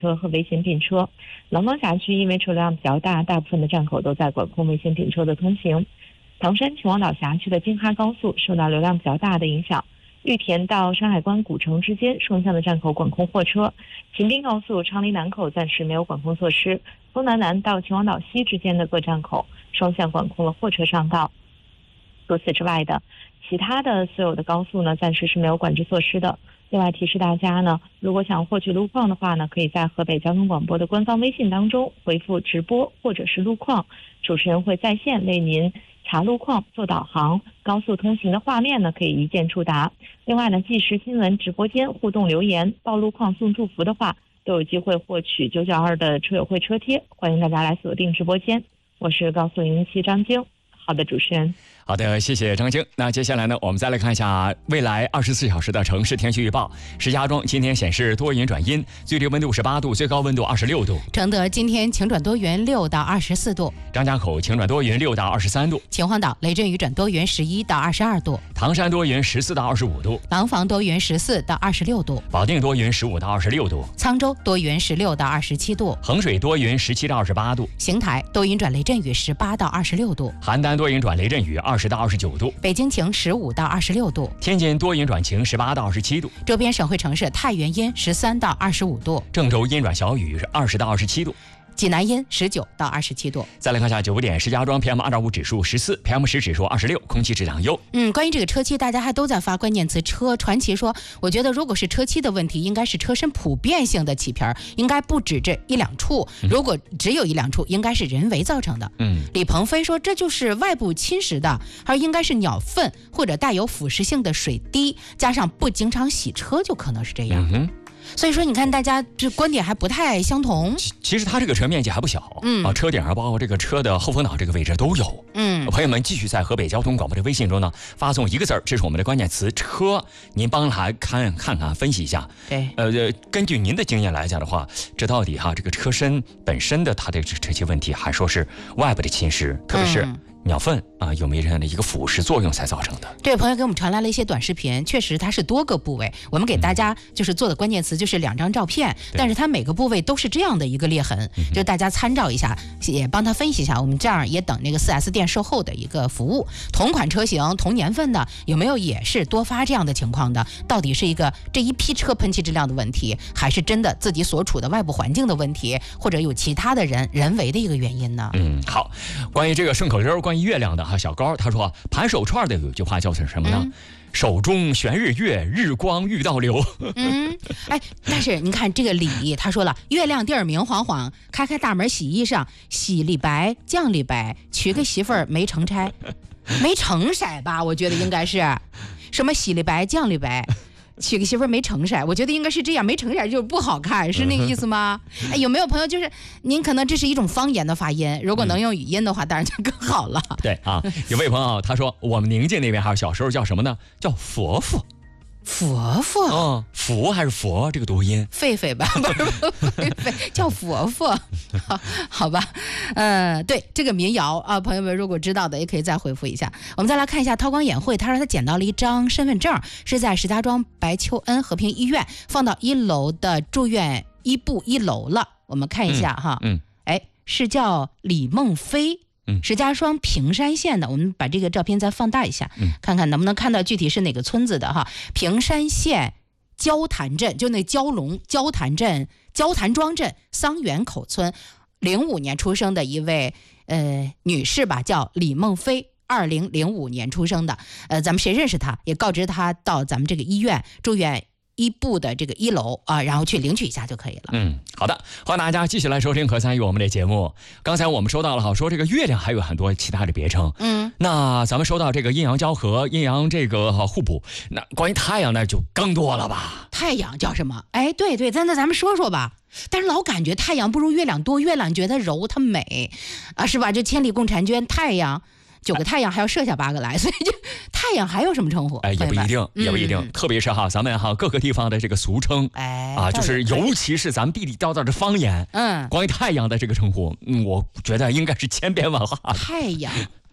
车和危险品车。廊坊辖区因为车辆比较大，大部分的站口都在管控危险品车的通行。唐山秦皇岛辖区的京哈高速受到流量比较大的影响，玉田到山海关古城之间双向的站口管控货车。秦滨高速昌黎南口暂时没有管控措施，东南南到秦皇岛西之间的各站口双向管控了货车上道。除此之外的其他的所有的高速呢，暂时是没有管制措施的。另外提示大家呢，如果想获取路况的话呢，可以在河北交通广播的官方微信当中回复直播或者是路况，主持人会在线为您查路况做导航，高速通行的画面呢可以一键触达。另外呢，即时新闻直播间互动留言报路况送祝福的话，都有机会获取992的车友会车贴，欢迎大家来锁定直播间。我是高速107张晶。好的，主持人。 好的，谢谢张晶。那接下来呢，我们再来看一下未来24小时的城市天气预报。石家庄今天显示多云转阴，最低温度18度，最高温度26度。 承德今天晴转多云，6到24度。 张家口晴转多云，6到23度。 秦皇岛雷阵雨转多云，11到22度。 唐山多云，14到25度。 廊坊多云，14到26度。 保定多云，15到26度。 沧州多云，16到27度。 衡水多云，17到28度。 邢台多云转雷阵雨，18到26度。 邯郸多云转雷阵雨，20到29度。 北京晴，15到26度。 天津多云转晴，18到27度。 周边省会城市太原阴，13到25度。 郑州阴转小雨，是20到27度。 济南阴，19到27度。 再来看一下9点，石家庄 PM2.5 指数14，PM10指数26，空气质量优。 关于这个车漆，大家还都在发关键词车。传奇说，我觉得如果是车漆的问题，应该是车身普遍性的起皮儿，应该不止这1、2处。如果只有1、2处，应该是人为造成的。李鹏飞说，这就是外部侵蚀的，还应该是鸟粪或者带有腐蚀性的水滴，加上不经常洗车，就可能是这样。所以说你看大家这观点还不太相同。 其实它这个车面积还不小，车顶上包括这个车的后风挡这个位置都有。朋友们继续在河北交通广播的微信中呢发送1个字，这是我们的关键词车，您帮来看看分析一下。 对， 根据您的经验来讲的话，这到底这个车身本身的它的这些问题，还说是外部的侵蚀，特别是鸟粪有没有这样的一个腐蚀作用才造成的？对， 朋友给我们传来了一些短视频，确实它是多个部位，我们给大家就是做的关键词就是2张照片，但是它每个部位都是这样的一个裂痕，就大家参照一下，也帮他分析一下，我们这样也等那个 4S 店售后的一个服务。同款车型同年份的有没有也是多发这样的情况的？到底是一个这一批车喷漆质量的问题，还是真的自己所处的外部环境的问题，或者有其他的人为的一个原因呢？ 好，关于这个顺口溜，关于月亮的小高他说，盘手串的有一句话叫做什么呢？手中悬日月，日光遇到流。 但是你看这个李他说了，月亮地儿明晃晃，开大门洗衣裳，洗里白降里白，娶个媳妇儿没成差，没成色吧？我觉得应该是什么洗里白降里白。娶个媳妇儿没成色，我觉得应该是这样，没成色就不好看，是那个意思吗？有没有朋友就是您可能这是一种方言的发音，如果能用语音的话，当然就更好了。 对有位朋友他说，我们宁静那边还有小时候叫什么呢？叫佛佛。 佛佛， 佛还是佛这个读音？ 狒狒吧，不是狒狒，叫佛佛，好吧，对这个民谣朋友们如果知道的也可以再回复一下。我们再来看一下韬光眼会，他说他捡到了一张身份证，是在石家庄白求恩和平医院放到1楼的住院医部1楼了。我们看一下是叫李梦飞。石家庄平山县的，我们把这个照片再放大一下，看看能不能看到具体是哪个村子的平山县焦潭镇，就那蛟龙焦潭镇焦潭庄镇桑园口村，05年出生的一位女士吧，叫李梦飞，2005年出生的。咱们谁认识她，也告知她到咱们这个医院住院医部的这个1楼然后去领取一下就可以了。 好的，欢迎大家继续来收听和参与我们的节目。刚才我们说到了说这个月亮还有很多其他的别称，那咱们说到这个阴阳交合、阴阳这个互补，那关于太阳那就更多了吧？ 太阳叫什么？对，咱们说说吧。但是老感觉太阳不如月亮多，月亮觉得柔它美是吧？这千里共婵娟，太阳9个太阳还要射下8个来，所以就太阳还有什么称呼？ 也不一定，特别是咱们各个地方的这个俗称，就是尤其是咱们地地道道的方言，关于太阳的这个称呼，我觉得应该是千变万化。 太阳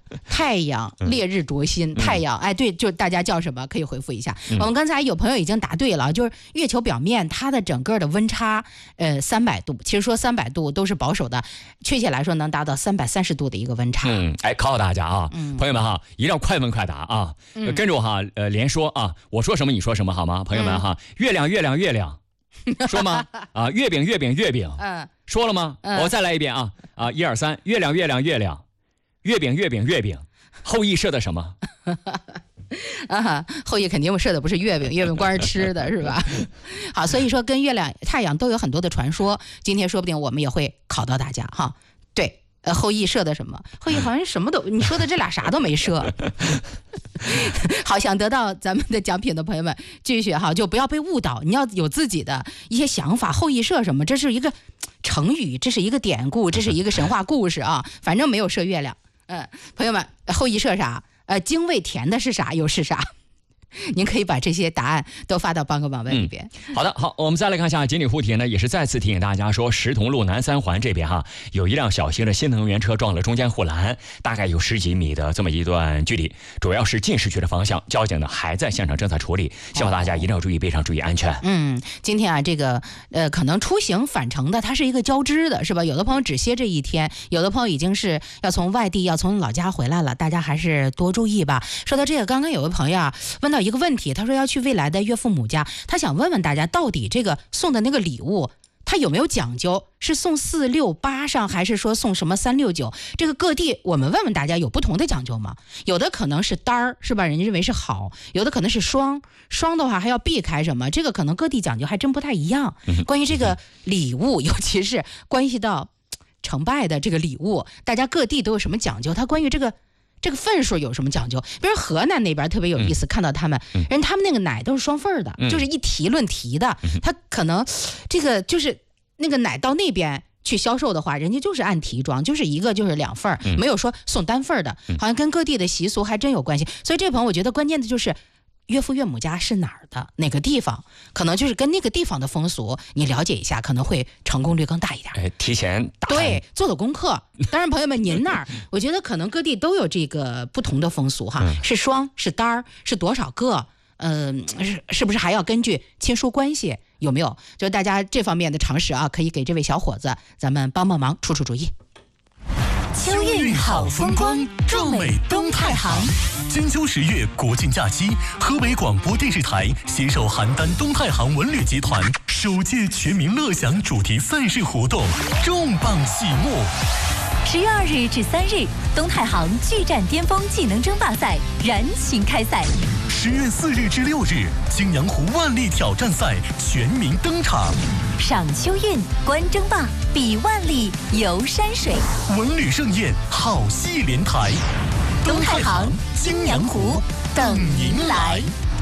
太阳烈日灼心，太阳，哎，对，就大家叫什么？可以回复一下。我们刚才有朋友已经答对了，就是月球表面它的整个的温差，300度。其实说300度都是保守的，确切来说能达到330度的一个温差。 哎，考考大家啊，朋友们哈，一定要快问快答啊，跟着我哈，连说啊，我说什么你说什么好吗？朋友们哈，月亮，说吗？啊，月饼，说了吗？我再来一遍啊，1、2、3，月亮，月饼，后羿射的什么？ 后羿肯定射的不是月饼，月饼光是吃的是吧？好，所以说跟月亮、太阳都有很多的传说，今天说不定我们也会考到大家哈。对。后羿射的什么？后羿好像什么都，你说的这俩啥都没射。好，想得到咱们的奖品的朋友们，继续哈，就不要被误导，你要有自己的一些想法。后羿射什么？这是一个成语，这是一个典故，这是一个神话故事啊。反正没有射月亮。朋友们，后羿射啥？精卫填的是啥？又是啥？您可以把这些答案都发到帮个网问里边。 好的，好，我们再来看一下锦鲤护体呢，也是再次提醒大家说，石桐路南3环这边哈，有一辆小型的新能源车撞了中间护栏，大概有10几米的这么一段距离，主要是进市区的方向，交警呢还在现场正在处理，希望大家一定要注意备上，注意安全。 今天啊，这个可能出行返程的，它是一个交织的，是吧？有的朋友只歇这一天，有的朋友已经是要从外地要从老家回来了，大家还是多注意吧。说到这个，刚刚有位朋友啊问到一个问题，他说要去未来的岳父母家，他想问问大家，到底这个送的那个礼物，他有没有讲究？是送468上，还是说送什么369？这个各地我们问问大家有不同的讲究吗？有的可能是单儿，是吧？人家认为是好；有的可能是双的话还要避开什么？这个可能各地讲究还真不太一样。关于这个礼物，尤其是关系到成败的这个礼物，大家各地都有什么讲究？他关于这个份数有什么讲究？比如河南那边特别有意思，看到他们那个奶都是双份的，就是一提论提的。他可能这个就是那个奶到那边去销售的话，人家就是按提装，就是一个就是2份，没有说送单份的，好像跟各地的习俗还真有关系。所以这朋友我觉得关键的就是岳父岳母家是哪儿的，哪个地方，可能就是跟那个地方的风俗你了解一下，可能会成功率更大一点。 提前打对，做功课。当然朋友们，您那儿我觉得可能各地都有这个不同的风俗哈，是双是单儿是多少个，是不是还要根据亲疏关系有没有？就大家这方面的常识啊，可以给这位小伙子咱们帮忙出主意。 秋运好风光，壮美东太行。金秋10月国庆假期，河北广播电视台携手邯郸东太行文旅集团首届全民乐享主题赛事活动重磅启幕。 10月2日至3日，东太行巨战巅峰技能争霸赛燃情开赛。 10月4日至6日，青阳湖万历挑战赛全民登场。 赏秋运，观争霸，比万历，游山水， 文旅盛宴，好戏连台。 东太行，青阳湖，等您来。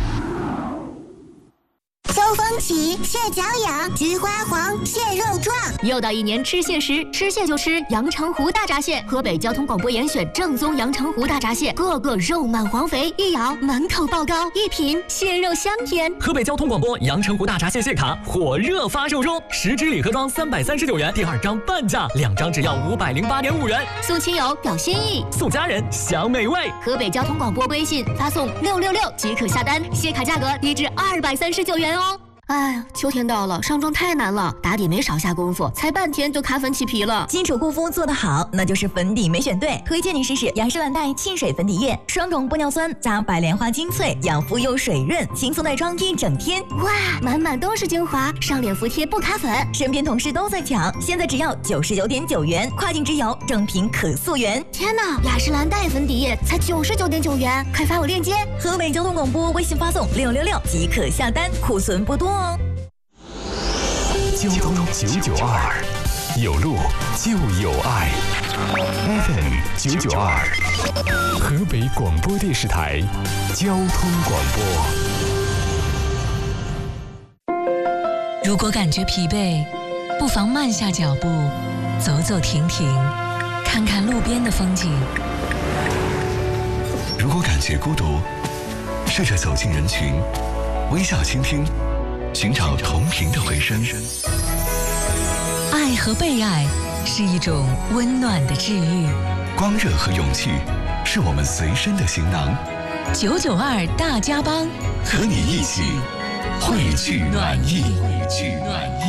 秋风起，蟹脚痒，菊花黄，蟹肉壮。 又到一年吃蟹时，吃蟹就吃阳澄湖大闸蟹。河北交通广播严选正宗阳澄湖大闸蟹，个个肉满黄肥，一咬满口爆膏，一品蟹肉香甜。 河北交通广播阳澄湖大闸蟹蟹卡火热发售中，10支礼盒装339元，第2张半价，2张只要508.5元。 送亲友表心意， 送家人享美味。 河北交通广播微信发送666即可下单，蟹卡价格1至239元哦。哎呀，秋天到了，上妆太难了，打底没少下功夫，才半天就卡粉起皮了。 基础护肤做得好，那就是粉底没选对。推荐你试试雅诗兰黛沁水粉底液，双种玻尿酸加白莲花精粹，养肤又水润，轻松耐妆1整天。 哇，满满都是精华，上脸服帖不卡粉。 身边同事都在抢，现在只要99.9元，跨境直邮，正品可溯源。 天哪，雅诗兰黛粉底液才99.9元，快发我链接。 河北交通广播微信发送666即可下单，库存不多。 交通992，有路就有爱。FM 992，河北广播电视台交通广播。 如果感觉疲惫，不妨慢下脚步，走走停停，看看路边的风景。 如果感觉孤独，试着走进人群，微笑倾听，寻找同频的回声。 爱和被爱是一种温暖的治愈， 光热和勇气是我们随身的行囊。 992大家帮， 和你一起汇聚暖意。